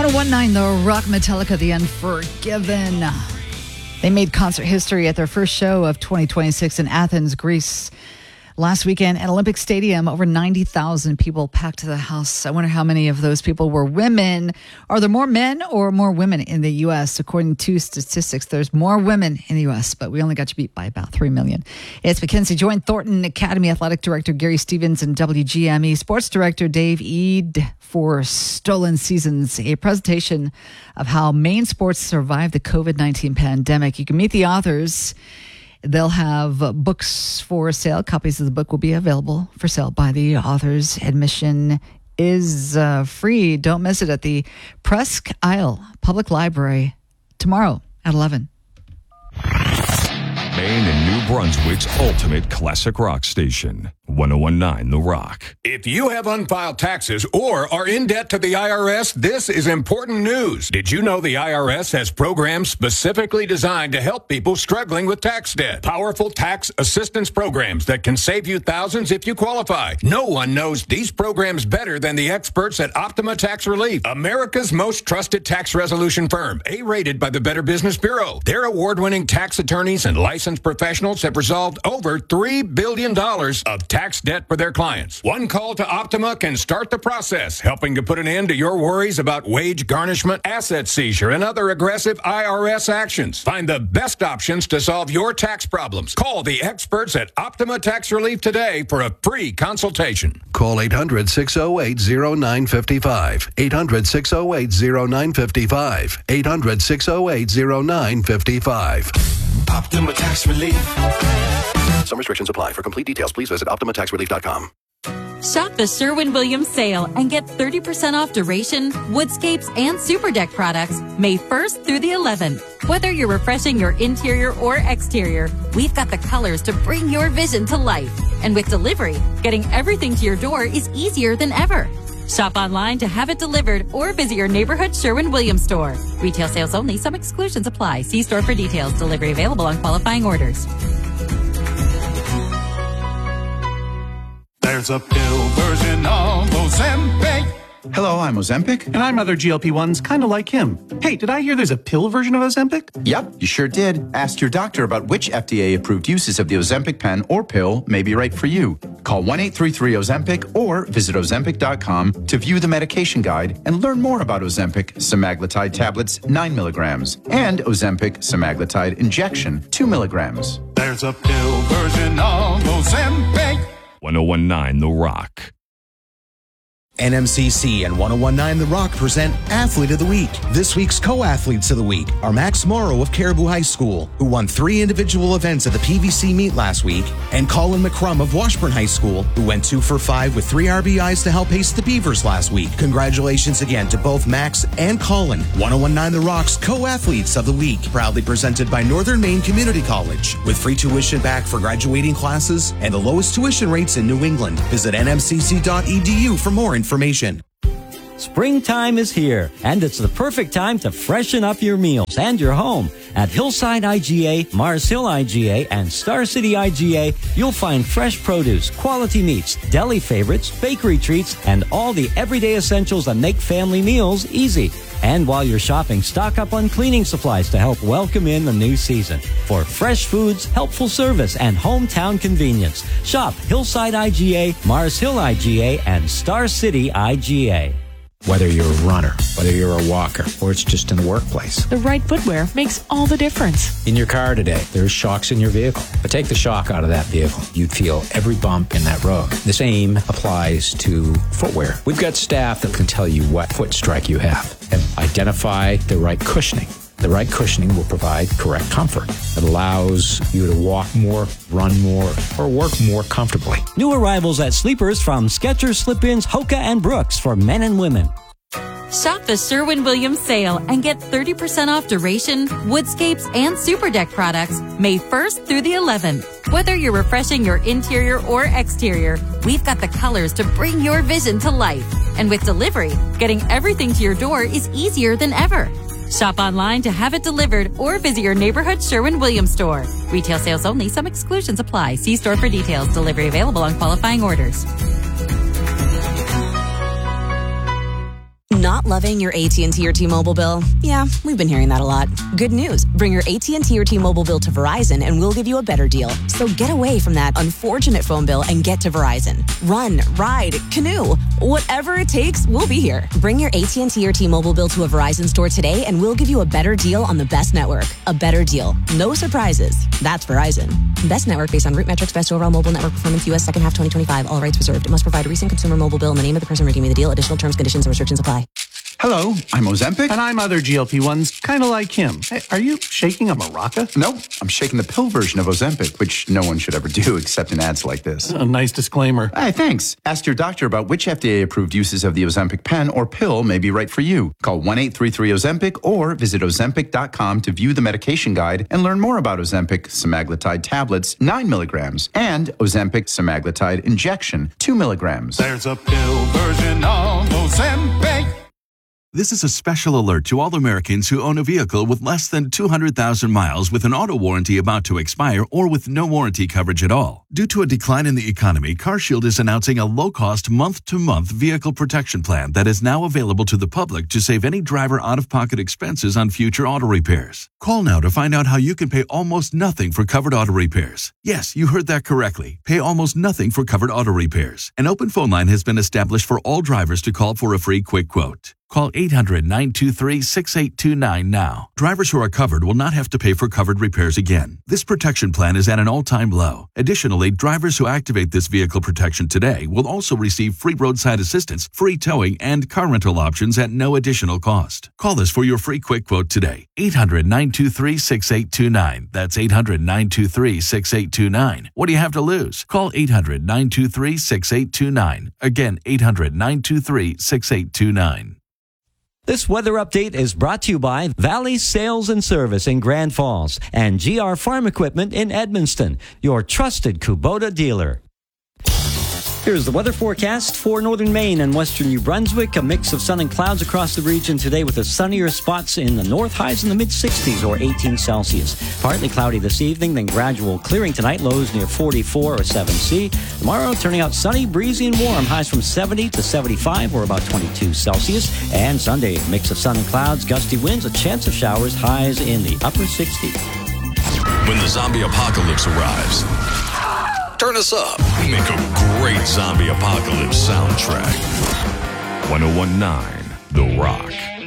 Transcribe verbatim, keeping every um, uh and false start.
oh one nine The Rock, Metallica, The Unforgiven. They made concert history at their first show of twenty twenty-six in Athens, Greece. Last weekend at Olympic Stadium, over ninety thousand people packed the house. I wonder how many of those people were women. Are there more men or more women in the U S? According to statistics, there's more women in the U S, but we only got you beat by about three million. It's Mackenzie Joint Thornton Academy Athletic Director Gary Stevens and W G M E Sports Director Dave Eade for Stolen Seasons, a presentation of how Maine sports survived the covid nineteen pandemic. You can meet the authors. They'll have books for sale. Copies of the book will be available for sale by the authors. Admission is uh, free. Don't miss it at the Presque Isle Public Library tomorrow at eleven. Maine and New Brunswick's ultimate classic rock station, one oh one nine The Rock. If you have unfiled taxes or are in debt to the I R S, this is important news. Did you know the I R S has programs specifically designed to help people struggling with tax debt? Powerful tax assistance programs that can save you thousands if you qualify. No one knows these programs better than the experts at Optima Tax Relief, America's most trusted tax resolution firm, A-rated by the Better Business Bureau. Their award-winning tax attorneys and licensed professionals have resolved over three billion dollars of tax debt for their clients. One call to Optima can start the process, helping to put an end to your worries about wage garnishment, asset seizure, and other aggressive I R S actions. Find the best options to solve your tax problems. Call the experts at Optima Tax Relief today for a free consultation. Call eight hundred, six oh eight, oh nine five five. eight hundred, six oh eight, oh nine five five. eight hundred, six oh eight, oh nine five five. Optima Tax Relief. Some restrictions apply. For complete details, please visit optima tax relief dot com. Shop the Sherwin-Williams sale and get thirty percent off duration, woodscapes, and super deck products May first through the eleventh. Whether you're refreshing your interior or exterior, we've got the colors to bring your vision to life. And with delivery, getting everything to your door is easier than ever. Shop online to have it delivered or visit your neighborhood Sherwin-Williams store. Retail sales only. Some exclusions apply. See store for details. Delivery available on qualifying orders. There's a pill version of Ozempic. Hello, I'm Ozempic. And I'm other G L P ones kind of like him. Hey, did I hear there's a pill version of Ozempic? Yep, you sure did. Ask your doctor about which F D A-approved uses of the Ozempic pen or pill may be right for you. Call one eight three three Ozempic or visit ozempic dot com to view the medication guide and learn more about Ozempic semaglutide tablets nine milligrams and Ozempic semaglutide injection two milligrams. There's a pill version of Ozempic. one oh one nine The Rock. N M C C and one oh one nine The Rock present Athlete of the Week. This week's co-athletes of the week are Max Morrow of Caribou High School, who won three individual events at the P V C meet last week, and Colin McCrum of Washburn High School, who went two for five with three R B Is to help ace the Beavers last week. Congratulations again to both Max and Colin. one oh one nine The Rock's co-athletes of the week, proudly presented by Northern Maine Community College, with free tuition back for graduating classes and the lowest tuition rates in New England. Visit N M C C dot E D U for more information. Information. Springtime is here, and it's the perfect time to freshen up your meals and your home. At Hillside I G A, Mars Hill I G A, and Star City I G A, you'll find fresh produce, quality meats, deli favorites, bakery treats, and all the everyday essentials that make family meals easy. And while you're shopping, stock up on cleaning supplies to help welcome in the new season. For fresh foods, helpful service, and hometown convenience, shop Hillside I G A, Mars Hill I G A, and Star City I G A. Whether you're a runner, whether you're a walker, or it's just in the workplace, the right footwear makes all the difference. In your car today, there's shocks in your vehicle. But take the shock out of that vehicle. You'd feel every bump in that road. The same applies to footwear. We've got staff that can tell you what foot strike you have and identify the right cushioning. The right cushioning will provide correct comfort. It allows you to walk more, run more, or work more comfortably. New arrivals at Sleepers from Skechers, Slip-ins, Hoka, and Brooks for men and women. Shop the Sherwin-Williams sale and get thirty percent off duration, woodscapes, and super deck products May first through the eleventh. Whether you're refreshing your interior or exterior, we've got the colors to bring your vision to life. And with delivery, getting everything to your door is easier than ever. Shop online to have it delivered or visit your neighborhood Sherwin-Williams store. Retail sales only. Some exclusions apply. See store for details. Delivery available on qualifying orders. Not loving your A T and T or T-Mobile bill? Yeah, we've been hearing that a lot. Good news. Bring your A T and T or T-Mobile bill to Verizon and we'll give you a better deal. So get away from that unfortunate phone bill and get to Verizon. Run, ride, canoe. Whatever it takes, we'll be here. Bring your A T and T or T-Mobile bill to a Verizon store today and we'll give you a better deal on the best network. A better deal. No surprises. That's Verizon. Best network based on root metrics, best overall mobile network performance, U S second half twenty twenty-five. All rights reserved. It must provide a recent consumer mobile bill and the name of the person redeeming the deal. Additional terms, conditions, and restrictions apply. Hello, I'm Ozempic. And I'm other G L P ones, kind of like him. Hey, are you shaking a maraca? Nope, I'm shaking the pill version of Ozempic, which no one should ever do except in ads like this. A nice disclaimer. Hey, thanks. Ask your doctor about which F D A-approved uses of the Ozempic pen or pill may be right for you. Call one eight three three Ozempic or visit Ozempic dot com to view the medication guide and learn more about Ozempic semaglutide tablets, nine milligrams, and Ozempic semaglutide injection, two milligrams. There's a pill version of Ozempic. This is a special alert to all Americans who own a vehicle with less than two hundred thousand miles with an auto warranty about to expire or with no warranty coverage at all. Due to a decline in the economy, CarShield is announcing a low-cost month-to-month vehicle protection plan that is now available to the public to save any driver out-of-pocket expenses on future auto repairs. Call now to find out how you can pay almost nothing for covered auto repairs. Yes, you heard that correctly. Pay almost nothing for covered auto repairs. An open phone line has been established for all drivers to call for a free quick quote. Call eight hundred, nine two three, six eight two nine now. Drivers who are covered will not have to pay for covered repairs again. This protection plan is at an all-time low. Additionally, drivers who activate this vehicle protection today will also receive free roadside assistance, free towing, and car rental options at no additional cost. Call us for your free quick quote today. eight hundred, nine two three, six eight two nine. That's eight hundred, nine two three, six eight two nine. What do you have to lose? Call eight hundred, nine two three, six eight two nine. Again, eight hundred, nine two three, six eight two nine. This weather update is brought to you by Valley Sales and Service in Grand Falls and G R Farm Equipment in Edmonston, your trusted Kubota dealer. Here's the weather forecast for northern Maine and western New Brunswick. A mix of sun and clouds across the region today with the sunnier spots in the north, highs in the mid-sixties or eighteen Celsius. Partly cloudy this evening, then gradual clearing tonight, lows near forty-four or seven C. Tomorrow, turning out sunny, breezy, and warm, highs from seventy to seventy-five or about twenty-two Celsius. And Sunday, mix of sun and clouds, gusty winds, a chance of showers, highs in the upper sixties. When the zombie apocalypse arrives, turn us up. Make a great zombie apocalypse soundtrack. ten nineteen The Rock.